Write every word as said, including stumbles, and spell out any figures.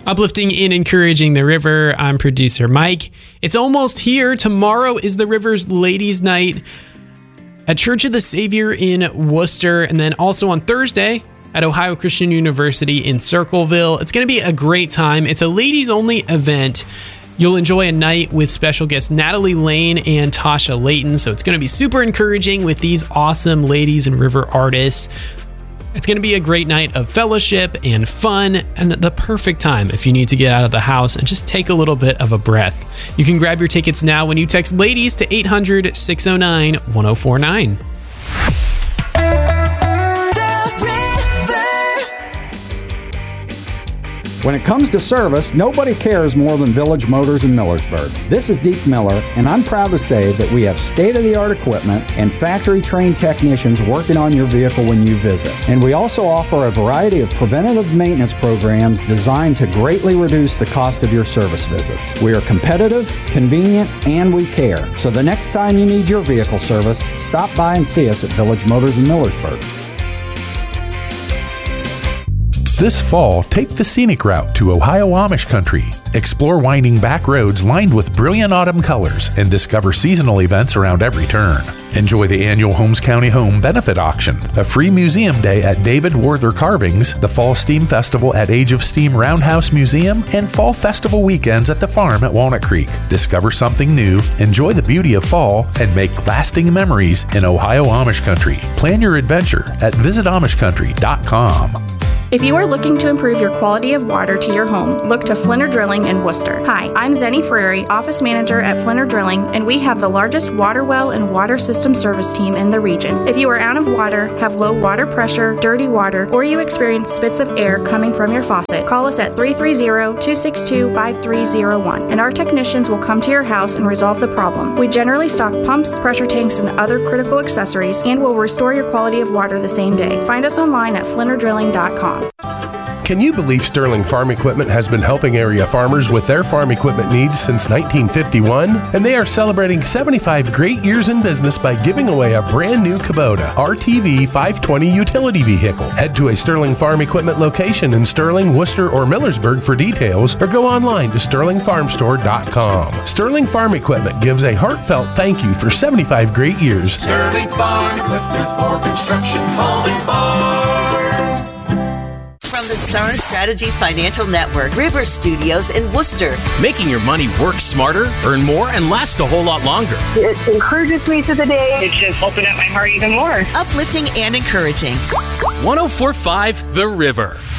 Uplifting and encouraging the river. I'm producer Mike. It's almost here. Tomorrow is the River's Ladies' Night at Church of the Savior in Worcester. And then also on Thursday at Ohio Christian University in Circleville. It's going to be a great time. It's a ladies-only event. You'll enjoy a night with special guests Natalie Lane and Tasha Layton. So it's going to be super encouraging with these awesome ladies and river artists. It's going to be a great night of fellowship and fun, and the perfect time if you need to get out of the house and just take a little bit of a breath. You can grab your tickets now when you text LADIES to eight hundred, six oh nine, one oh four nine. When it comes to service, nobody cares more than Village Motors in Millersburg. This is Deke Miller, and I'm proud to say that we have state-of-the-art equipment and factory-trained technicians working on your vehicle when you visit. And we also offer a variety of preventative maintenance programs designed to greatly reduce the cost of your service visits. We are competitive, convenient, and we care. So the next time you need your vehicle service, stop by and see us at Village Motors in Millersburg. This fall, take the scenic route to Ohio Amish country. Explore winding back roads lined with brilliant autumn colors and discover seasonal events around every turn. Enjoy the annual Holmes County Home Benefit Auction, a free museum day at David Werther Carvings, the Fall Steam Festival at Age of Steam Roundhouse Museum, and Fall Festival weekends at the farm at Walnut Creek. Discover something new, enjoy the beauty of fall, and make lasting memories in Ohio Amish country. Plan your adventure at visit amish country dot com. If you are looking to improve your quality of water to your home, look to Flinner Drilling in Worcester. Hi, I'm Zenny Ferrari, Office Manager at Flinner Drilling, and we have the largest water well and water system service team in the region. If you are out of water, have low water pressure, dirty water, or you experience spits of air coming from your faucet, call us at three three zero, two six two, five three zero one, and our technicians will come to your house and resolve the problem. We generally stock pumps, pressure tanks, and other critical accessories, and will restore your quality of water the same day. Find us online at flinner drilling dot com. Can you believe Sterling Farm Equipment has been helping area farmers with their farm equipment needs since nineteen fifty-one? And they are celebrating seventy-five great years in business by giving away a brand new Kubota R T V five twenty utility vehicle. Head to a Sterling Farm Equipment location in Sterling, Worcester, or Millersburg for details, or go online to sterling farm store dot com. Sterling Farm Equipment gives a heartfelt thank you for seventy-five great years. Sterling Farm Equipment for construction, home, and farm. From the Star Strategies Financial Network, River Studios in Worcester. Making your money work smarter, earn more, and last a whole lot longer. It encourages me to the day. It's just opened up my heart even more. Uplifting and encouraging. one oh four point five The River.